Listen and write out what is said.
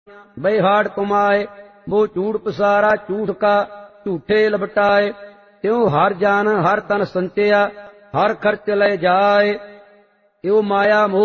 बहिहाड़ कुमाए, वो झूठ पसारा झूठ का झूठे लपटाए। त्यों हर जान हर तन संचया, हर खर्च ले जाए। यो माया मोह